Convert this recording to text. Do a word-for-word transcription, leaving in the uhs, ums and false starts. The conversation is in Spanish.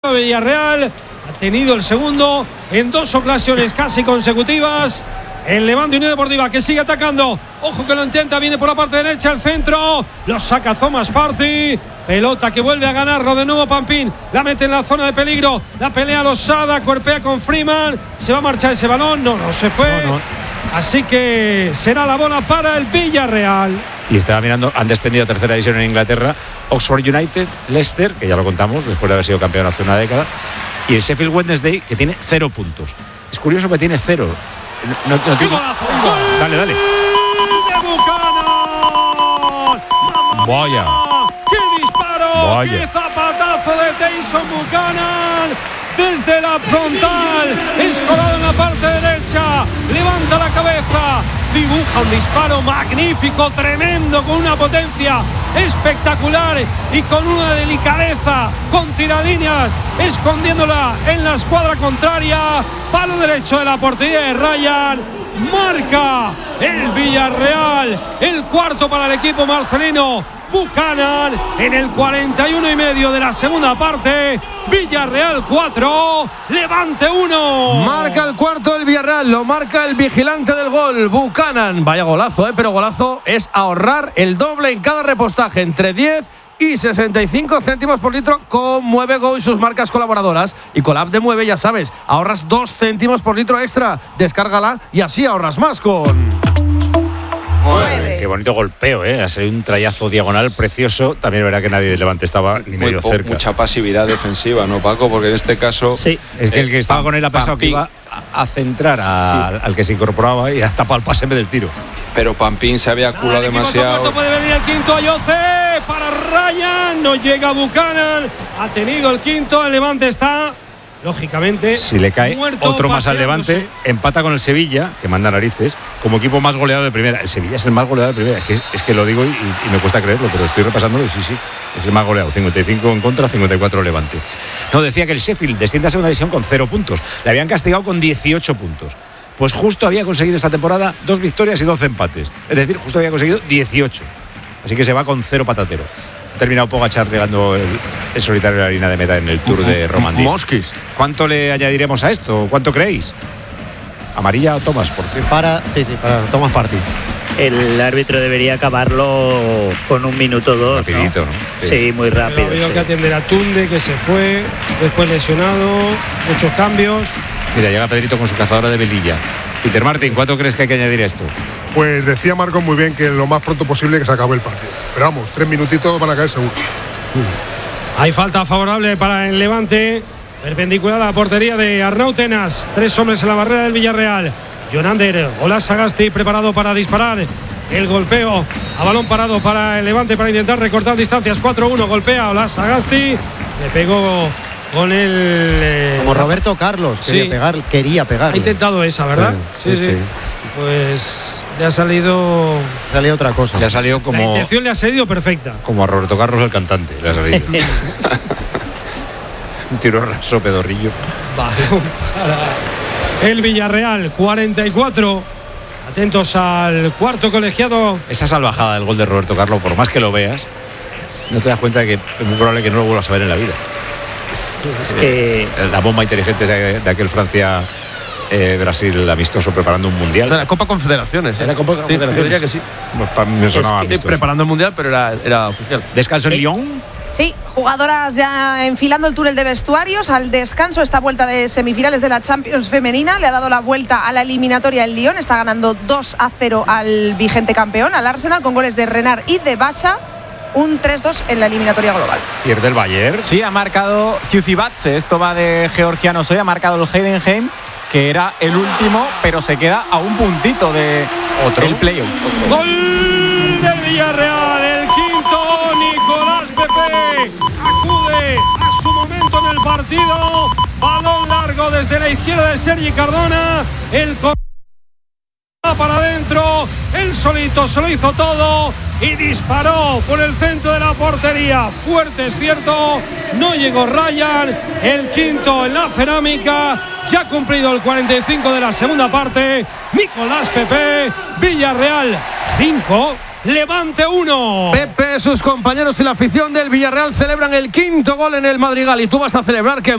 Villarreal, ha tenido el segundo en dos ocasiones casi consecutivas. El Levante Unión Deportiva que sigue atacando. Ojo que lo intenta, viene por la parte derecha, el centro. Lo saca Thomas Partey. Pelota que vuelve a ganarlo de nuevo Pampín. La mete en la zona de peligro. La pelea Losada, cuerpea con Freeman. Se va a marchar ese balón. No, no se fue. No, no. Así que será la bola para el Villarreal. Y estaba mirando, han descendido a tercera división en Inglaterra. Oxford United, Leicester, que ya lo contamos, después de haber sido campeón hace una década. Y el Sheffield Wednesday, que tiene cero puntos. Es curioso que tiene cero. No, no, no tiene... Dale, dale. ¡De Buchanan! Vaya. ¡Qué disparo! Vaya. ¡Qué zapatazo de Tyson Buchanan! Desde la frontal, escorado en la parte derecha, levanta la cabeza, dibuja un disparo magnífico, tremendo, con una potencia espectacular y con una delicadeza, con tiralíneas, escondiéndola en la escuadra contraria. Palo derecho de la portería de Ryan. Marca el Villarreal, el cuarto para el equipo marcelino. Buchanan en el cuarenta y uno y medio de la segunda parte. Villarreal cuatro, Levante uno. Marca el cuarto del Villarreal, lo marca el vigilante del gol, Buchanan. Vaya golazo, ¿eh? Pero golazo es ahorrar el doble en cada repostaje, entre diez y sesenta y cinco céntimos por litro con Mueve Go y sus marcas colaboradoras. Y con la app de Mueve, ya sabes, ahorras dos céntimos por litro extra. Descárgala y así ahorras más con... Joder, qué bonito golpeo, ¿eh? Ha sido un trayazo diagonal precioso. También verá que nadie de Levante estaba ni Muy medio po- cerca. Mucha pasividad defensiva, ¿no, Paco? Porque en este caso... Sí. Es que el que estaba con él ha pensado que iba a, a centrar a, sí. al, al que se incorporaba y ha tapado el pase en vez del tiro. Pero Pampín se había culado demasiado. Puede venir el quinto, Ayoce para Ryan. No llega Buchanan. Ha tenido el quinto. El Levante está... Lógicamente, si le cae otro más al Levante, empata con el Sevilla, que manda narices, como equipo más goleado de primera. El Sevilla es el más goleado de primera. Es que, es que lo digo y, y me cuesta creerlo, pero estoy repasándolo y sí, sí, es el más goleado. cincuenta y cinco en contra, cincuenta y cuatro Levante. No, decía que el Sheffield desciende a segunda división con cero puntos. Le habían castigado con dieciocho puntos. Pues justo había conseguido esta temporada dos victorias y doce empates. Es decir, justo había conseguido dieciocho. Así que se va con cero patatero. Terminado Pogačar llegando el, el solitario de la línea de meta en el Tour de Romandía. Mosquis. ¿Cuánto le añadiremos a esto? ¿Cuánto creéis? ¿Amarilla o Thomas, por cierto? Para, sí, sí, para Thomas Partey. El árbitro debería acabarlo con un minuto o dos. Rapidito, ¿no? ¿no? Sí. sí, muy rápido. Pero ha habido sí. que atender a Tunde, que se fue, después lesionado, muchos cambios. Mira, llega Pedrito con su cazadora de velilla. Peter Martin, ¿cuánto crees que hay que añadir a esto? Pues decía Marco muy bien que lo más pronto posible que se acabe el partido. Pero vamos, tres minutitos van a caer seguro. Hay falta favorable para el Levante, perpendicular a la portería de Arnau Tenas. Tres hombres en la barrera del Villarreal. Jonander, Ola Sagasti preparado para disparar. El golpeo a balón parado para el Levante para intentar recortar distancias. cuatro uno, golpea Ola Sagasti. Le pegó con el... Eh, Como Roberto Carlos, quería sí. pegar, quería pegar. Ha intentado esa, ¿verdad? Sí, sí, sí. Pues le ha salido... Salió otra cosa. Le ha salido como... La intención le ha salido perfecta. Como a Roberto Carlos, el cantante. Le ha salido. Un tiro raso, pedorrillo. Balón para el Villarreal, cuarenta y cuatro. Atentos al cuarto colegiado. Esa salvajada del gol de Roberto Carlos, por más que lo veas, no te das cuenta de que es muy probable que no lo vuelvas a ver en la vida. Es que... La bomba inteligente de aquel Francia... Eh, Brasil amistoso preparando un mundial. Era Copa Confederaciones. ¿eh? Era Copa Confederaciones. Sí, yo diría que sí. Pues para mí me sonaba es que, amistoso. Preparando el mundial, pero era, era oficial. ¿Descanso en Lyon? Sí, jugadoras ya enfilando el túnel de vestuarios al descanso. Esta vuelta de semifinales de la Champions femenina le ha dado la vuelta a la eliminatoria el Lyon. Está ganando dos a cero al vigente campeón, al Arsenal, con goles de Renard y de Basha. Un tres dos en la eliminatoria global. ¿Pierde el Bayern? Sí, ha marcado Ciucibatse. Esto va de georgianos hoy. Ha marcado el Heidenheim, que era el último, pero se queda a un puntito de ¿Otro? el playoff. Gol del Villarreal, el quinto. Nicolás Pepe acude a su momento en el partido. Balón largo desde la izquierda de Sergi Cardona. El va para adentro. Él solito se lo hizo todo y disparó por el centro de la portería. Fuerte, es cierto. No llegó Ryan. El quinto en la cerámica. Ya ha cumplido el cuarenta y cinco de la segunda parte. Nicolás Pepe. Villarreal cinco, Levante uno. Pepe, sus compañeros y la afición del Villarreal celebran el quinto gol en el Madrigal. Y tú vas a celebrar que